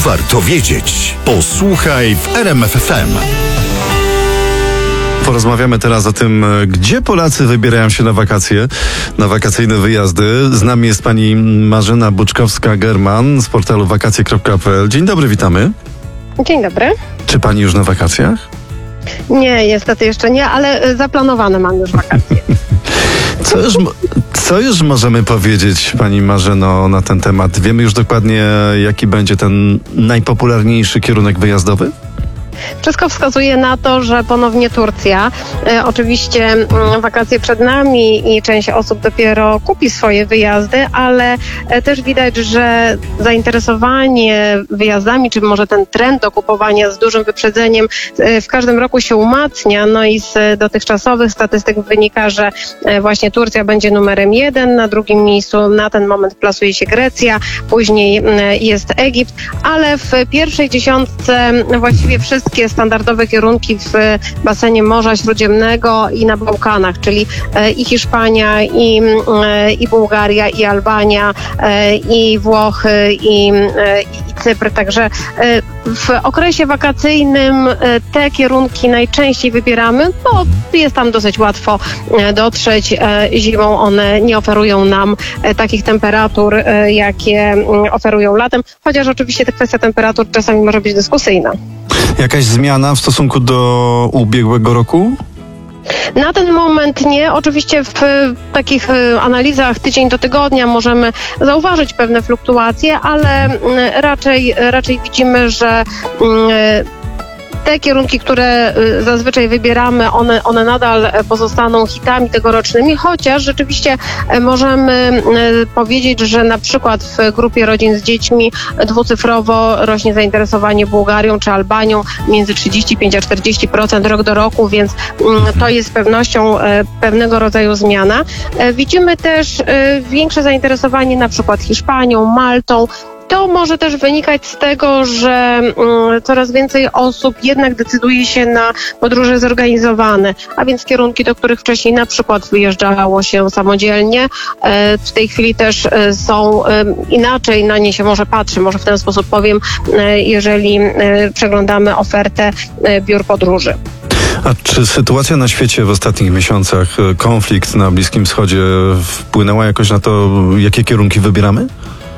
warto wiedzieć. Posłuchaj w RMF FM. Porozmawiamy teraz o tym, gdzie Polacy wybierają się na wakacje, na wakacyjne wyjazdy. Z nami jest pani Marzena Buczkowska-German z portalu wakacje.pl. Dzień dobry, witamy. Dzień dobry. Czy pani już na wakacjach? Nie, niestety jeszcze nie, ale zaplanowane mam już wakacje. Co już możemy powiedzieć, pani Marzeno, na ten temat? Wiemy już dokładnie, jaki będzie ten najpopularniejszy kierunek wyjazdowy? Wszystko wskazuje na to, że ponownie Turcja. Oczywiście wakacje przed nami i część osób dopiero kupi swoje wyjazdy, ale też widać, że zainteresowanie wyjazdami, czy może ten trend do kupowania z dużym wyprzedzeniem w każdym roku się umacnia. No i z dotychczasowych statystyk wynika, że właśnie Turcja będzie numerem 1, na drugim miejscu na ten moment plasuje się Grecja, później jest Egipt, ale w pierwszej dziesiątce właściwie wszystkie standardowe kierunki w basenie Morza Śródziemnego i na Bałkanach, czyli i Hiszpania, i Bułgaria, i Albania, i Włochy, i Cypr. Także w okresie wakacyjnym te kierunki najczęściej wybieramy, bo jest tam dosyć łatwo dotrzeć. Zimą one nie oferują nam takich temperatur, jakie oferują latem, chociaż oczywiście ta kwestia temperatur czasami może być dyskusyjna. Jakaś zmiana w stosunku do ubiegłego roku? Na ten moment nie. Oczywiście w takich analizach tydzień do tygodnia możemy zauważyć pewne fluktuacje, ale raczej widzimy, że te kierunki, które zazwyczaj wybieramy, one nadal pozostaną hitami tegorocznymi, chociaż rzeczywiście możemy powiedzieć, że na przykład w grupie rodzin z dziećmi dwucyfrowo rośnie zainteresowanie Bułgarią czy Albanią między 35 a 40% rok do roku, więc to jest z pewnością pewnego rodzaju zmiana. Widzimy też większe zainteresowanie na przykład Hiszpanią, Maltą. To może też wynikać z tego, że coraz więcej osób jednak decyduje się na podróże zorganizowane, a więc kierunki, do których wcześniej na przykład wyjeżdżało się samodzielnie. W tej chwili też są inaczej na nie się może patrzy, może w ten sposób powiem, jeżeli przeglądamy ofertę biur podróży. A czy sytuacja na świecie w ostatnich miesiącach, konflikt na Bliskim Wschodzie wpłynęła jakoś na to, jakie kierunki wybieramy?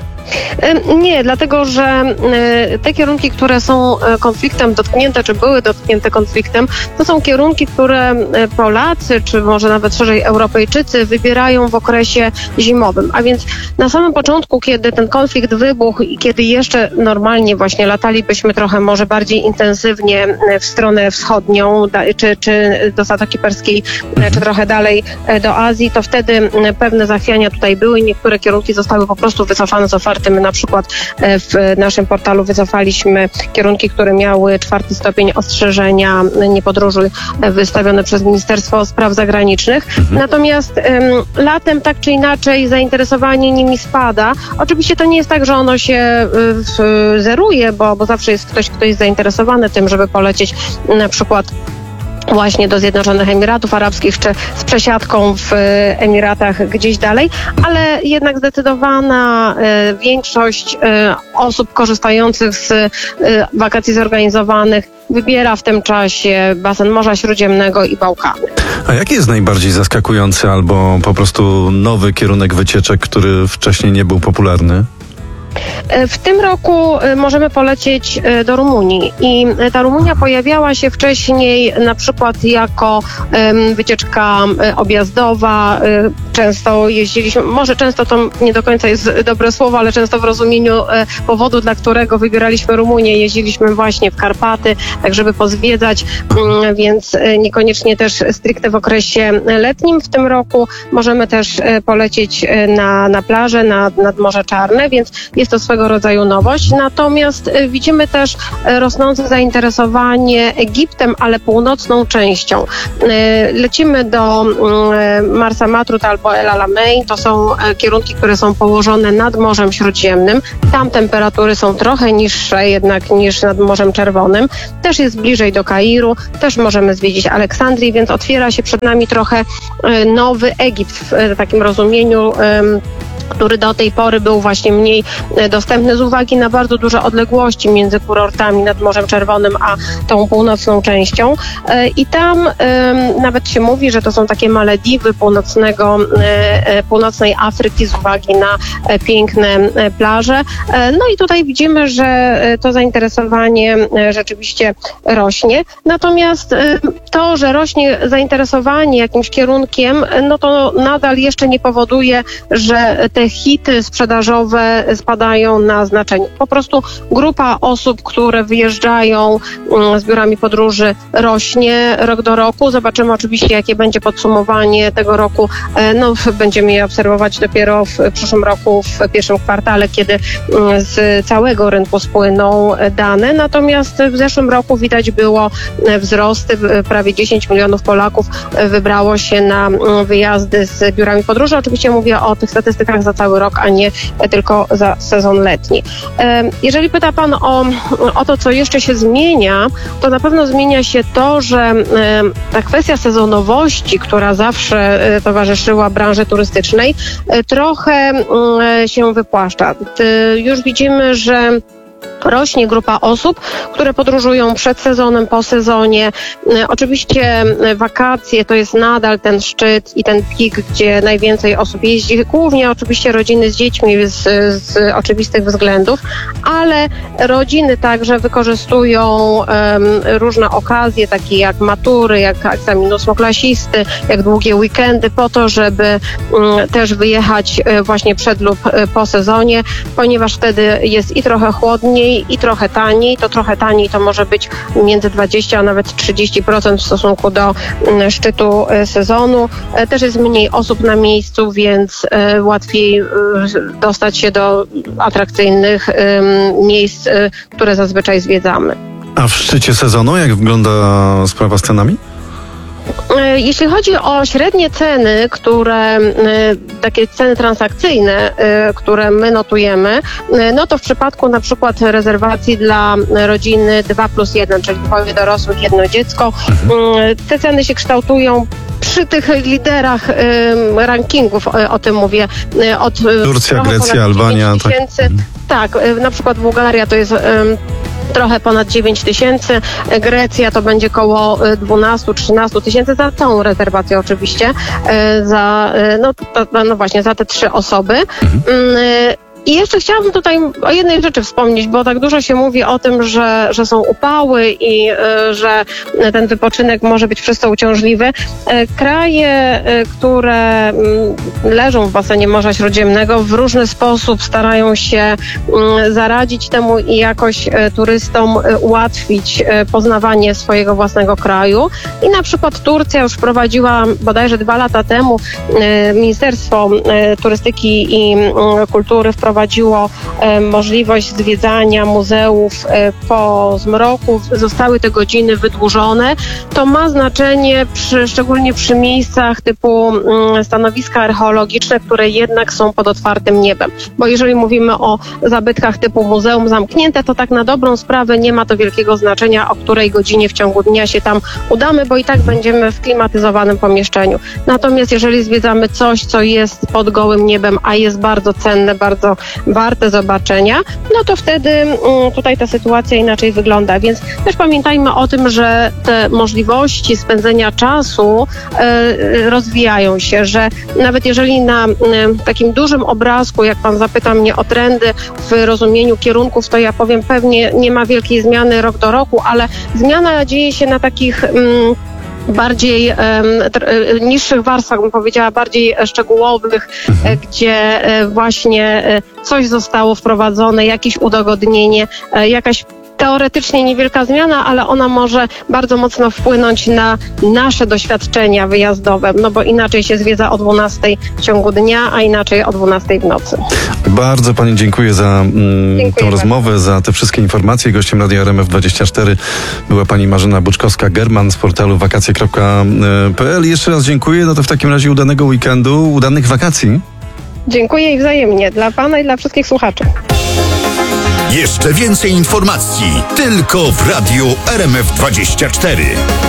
Nie, dlatego że te kierunki, które są konfliktem dotknięte, czy były dotknięte konfliktem, to są kierunki, które Polacy, czy może nawet szerzej Europejczycy wybierają w okresie zimowym. A więc na samym początku, kiedy ten konflikt wybuchł i kiedy jeszcze normalnie właśnie latalibyśmy trochę może bardziej intensywnie w stronę wschodnią, czy do Zatoki Perskiej, czy trochę dalej do Azji, to wtedy pewne zachwiania tutaj były. Niektóre kierunki zostały po prostu wycofane z oferty. My na przykład w naszym portalu wycofaliśmy kierunki, które miały 4 stopień ostrzeżenia nie podróżuj wystawione przez Ministerstwo Spraw Zagranicznych. Natomiast latem tak czy inaczej zainteresowanie nimi spada. Oczywiście to nie jest tak, że ono się zeruje, bo zawsze jest ktoś, kto jest zainteresowany tym, żeby polecieć na przykład właśnie do Zjednoczonych Emiratów Arabskich, czy z przesiadką w Emiratach gdzieś dalej, ale jednak zdecydowana większość osób korzystających z wakacji zorganizowanych wybiera w tym czasie basen Morza Śródziemnego i Bałkany. A jaki jest najbardziej zaskakujący albo po prostu nowy kierunek wycieczek, który wcześniej nie był popularny? W tym roku możemy polecieć do Rumunii i ta Rumunia pojawiała się wcześniej na przykład jako wycieczka objazdowa. Często jeździliśmy, może często to nie do końca jest dobre słowo, ale często w rozumieniu powodu, dla którego wybieraliśmy Rumunię, jeździliśmy właśnie w Karpaty, tak żeby pozwiedzać, więc niekoniecznie też stricte w okresie letnim. W tym roku możemy też polecieć na plażę, nad Morze Czarne, więc jest to swego rodzaju nowość. Natomiast widzimy też rosnące zainteresowanie Egiptem, ale północną częścią. Lecimy do Marsa Matrut albo El Alamein. To są kierunki, które są położone nad Morzem Śródziemnym. Tam temperatury są trochę niższe jednak niż nad Morzem Czerwonym. Też jest bliżej do Kairu. Też możemy zwiedzić Aleksandrię, więc otwiera się przed nami trochę nowy Egipt w takim rozumieniu który do tej pory był właśnie mniej dostępny z uwagi na bardzo duże odległości między kurortami nad Morzem Czerwonym a tą północną częścią. I tam nawet się mówi, że to są takie Malediwy północnej Afryki z uwagi na piękne plaże. No i tutaj widzimy, że to zainteresowanie rzeczywiście rośnie. Natomiast to, że rośnie zainteresowanie jakimś kierunkiem, no to nadal jeszcze nie powoduje, że te hity sprzedażowe spadają na znaczeniu. Po prostu grupa osób, które wyjeżdżają z biurami podróży, rośnie rok do roku. Zobaczymy oczywiście, jakie będzie podsumowanie tego roku. No, będziemy je obserwować dopiero w przyszłym roku, w pierwszym kwartale, kiedy z całego rynku spłyną dane. Natomiast w zeszłym roku widać było wzrosty. Prawie 10 milionów Polaków wybrało się na wyjazdy z biurami podróży. Oczywiście mówię o tych statystykach za cały rok, a nie tylko za sezon letni. Jeżeli pyta Pan o to, co jeszcze się zmienia, to na pewno zmienia się to, że ta kwestia sezonowości, która zawsze towarzyszyła branży turystycznej, trochę się wypłaszcza. Już widzimy, że rośnie grupa osób, które podróżują przed sezonem, po sezonie. Oczywiście wakacje to jest nadal ten szczyt i ten pik, gdzie najwięcej osób jeździ. Głównie oczywiście rodziny z dziećmi z oczywistych względów, ale rodziny także wykorzystują różne okazje, takie jak matury, jak egzamin ósmoklasisty, jak długie weekendy po to, żeby też wyjechać właśnie przed lub po sezonie, ponieważ wtedy jest i trochę chłodniej, i trochę taniej. To trochę taniej to może być między 20 a nawet 30% w stosunku do szczytu sezonu. Też jest mniej osób na miejscu, więc łatwiej dostać się do atrakcyjnych miejsc, które zazwyczaj zwiedzamy. A w szczycie sezonu jak wygląda sprawa z cenami? Jeśli chodzi o średnie ceny, takie ceny transakcyjne, które my notujemy, no to w przypadku na przykład rezerwacji dla rodziny 2+1, czyli dwoje dorosłych, jedno dziecko, te ceny się kształtują przy tych liderach rankingów, o tym mówię, od Turcja, Grecja, Albania. Tak, na przykład Bułgaria to jest trochę ponad 9 tysięcy, Grecja to będzie koło 12-13 tysięcy za całą rezerwację oczywiście, właśnie za te 3 osoby. I jeszcze chciałabym tutaj o jednej rzeczy wspomnieć, bo tak dużo się mówi o tym, że są upały i że ten wypoczynek może być przez to uciążliwy. Kraje, które leżą w basenie Morza Śródziemnego, w różny sposób starają się zaradzić temu i jakoś turystom ułatwić poznawanie swojego własnego kraju. I na przykład Turcja już prowadziła bodajże 2 lata temu, Ministerstwo Turystyki i Kultury wprowadziło możliwość zwiedzania muzeów po zmroku. Zostały te godziny wydłużone. To ma znaczenie szczególnie przy miejscach typu stanowiska archeologiczne, które jednak są pod otwartym niebem. Bo jeżeli mówimy o zabytkach typu muzeum zamknięte, to tak na dobrą sprawę nie ma to wielkiego znaczenia, o której godzinie w ciągu dnia się tam udamy, bo i tak będziemy w klimatyzowanym pomieszczeniu. Natomiast jeżeli zwiedzamy coś, co jest pod gołym niebem, a jest bardzo cenne, bardzo warte zobaczenia, no to wtedy tutaj ta sytuacja inaczej wygląda. Więc też pamiętajmy o tym, że te możliwości spędzenia czasu rozwijają się, że nawet jeżeli na takim dużym obrazku, jak Pan zapyta mnie o trendy w rozumieniu kierunków, to ja powiem, pewnie nie ma wielkiej zmiany rok do roku, ale zmiana dzieje się na takich bardziej niższych warstwach, bym powiedziała, bardziej szczegółowych, gdzie właśnie coś zostało wprowadzone, jakieś udogodnienie, jakaś teoretycznie niewielka zmiana, ale ona może bardzo mocno wpłynąć na nasze doświadczenia wyjazdowe, no bo inaczej się zwiedza o 12 w ciągu dnia, a inaczej o 12 w nocy. Bardzo Pani dziękuję za tą rozmowę, za te wszystkie informacje. Gościem Radia RMF24 była Pani Marzena Buczkowska-German z portalu wakacje.pl. Jeszcze raz dziękuję, no to w takim razie udanego weekendu, udanych wakacji. Dziękuję i wzajemnie dla Pana i dla wszystkich słuchaczy. Jeszcze więcej informacji tylko w Radiu RMF24.